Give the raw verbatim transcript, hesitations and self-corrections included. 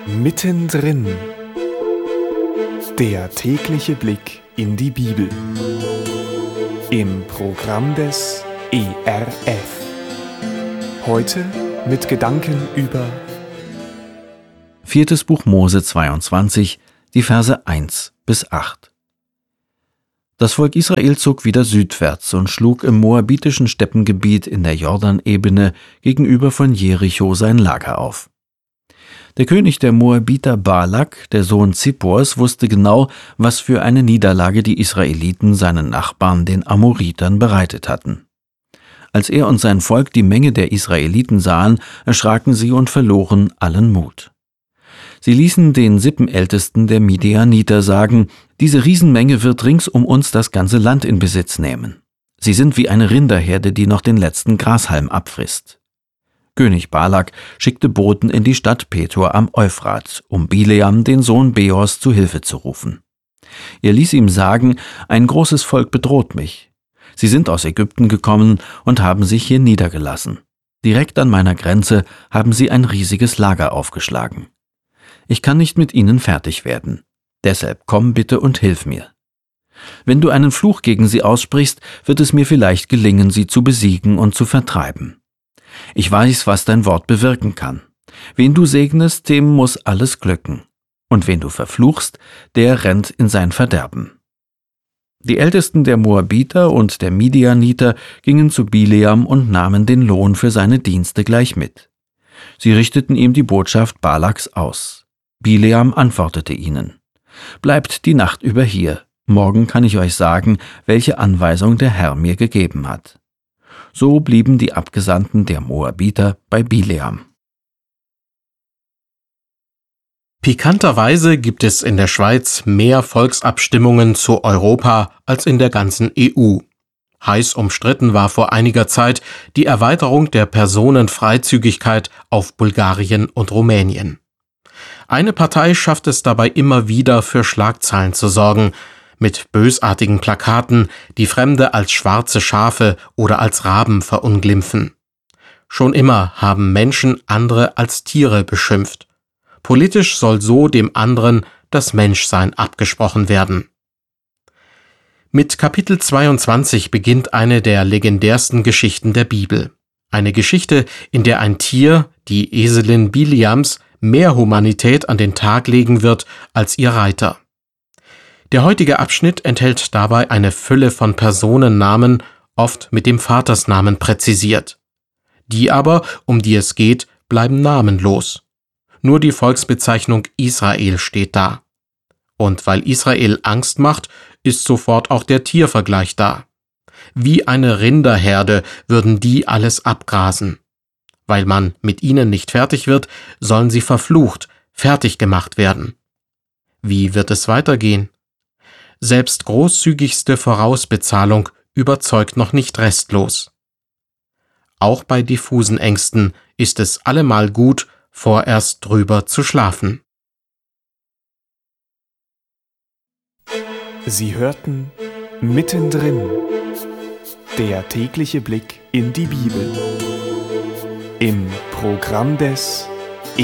Mittendrin. Der tägliche Blick in die Bibel. Im Programm des E R F. Heute mit Gedanken über Viertes Buch Mose zweiundzwanzig, die Verse eins bis acht. Das Volk Israel zog wieder südwärts und schlug im moabitischen Steppengebiet in der Jordanebene gegenüber von Jericho sein Lager auf. Der König der Moabiter Balak, der Sohn Zippors, wusste genau, was für eine Niederlage die Israeliten seinen Nachbarn, den Amoritern, bereitet hatten. Als er und sein Volk die Menge der Israeliten sahen, erschraken sie und verloren allen Mut. Sie ließen den Sippenältesten der Midianiter sagen, diese Riesenmenge wird rings um uns das ganze Land in Besitz nehmen. Sie sind wie eine Rinderherde, die noch den letzten Grashalm abfrisst. König Balak schickte Boten in die Stadt Petor am Euphrat, um Bileam, den Sohn Beors, zu Hilfe zu rufen. Er ließ ihm sagen, ein großes Volk bedroht mich. Sie sind aus Ägypten gekommen und haben sich hier niedergelassen. Direkt an meiner Grenze haben sie ein riesiges Lager aufgeschlagen. Ich kann nicht mit ihnen fertig werden. Deshalb komm bitte und hilf mir. Wenn du einen Fluch gegen sie aussprichst, wird es mir vielleicht gelingen, sie zu besiegen und zu vertreiben. Ich weiß, was dein Wort bewirken kann. Wen du segnest, dem muss alles glücken. Und wen du verfluchst, der rennt in sein Verderben. Die Ältesten der Moabiter und der Midianiter gingen zu Bileam und nahmen den Lohn für seine Dienste gleich mit. Sie richteten ihm die Botschaft Balaks aus. Bileam antwortete ihnen: Bleibt die Nacht über hier, morgen kann ich euch sagen, welche Anweisung der Herr mir gegeben hat. So blieben die Abgesandten der Moabiter bei Bileam. Pikanterweise gibt es in der Schweiz mehr Volksabstimmungen zu Europa als in der ganzen E U. Heiß umstritten war vor einiger Zeit die Erweiterung der Personenfreizügigkeit auf Bulgarien und Rumänien. Eine Partei schafft es dabei immer wieder, für Schlagzeilen zu sorgen, mit bösartigen Plakaten, die Fremde als schwarze Schafe oder als Raben verunglimpfen. Schon immer haben Menschen andere als Tiere beschimpft. Politisch soll so dem anderen das Menschsein abgesprochen werden. Mit Kapitel zweiundzwanzig beginnt eine der legendärsten Geschichten der Bibel. Eine Geschichte, in der ein Tier, die Eselin Bileams, mehr Humanität an den Tag legen wird als ihr Reiter. Der heutige Abschnitt enthält dabei eine Fülle von Personennamen, oft mit dem Vatersnamen präzisiert. Die aber, um die es geht, bleiben namenlos. Nur die Volksbezeichnung Israel steht da. Und weil Israel Angst macht, ist sofort auch der Tiervergleich da. Wie eine Rinderherde würden die alles abgrasen. Weil man mit ihnen nicht fertig wird, sollen sie verflucht, fertig gemacht werden. Wie wird es weitergehen? Selbst großzügigste Vorausbezahlung überzeugt noch nicht restlos. Auch bei diffusen Ängsten ist es allemal gut, vorerst drüber zu schlafen. Sie hörten Mittendrin. Der tägliche Blick in die Bibel. Im Programm des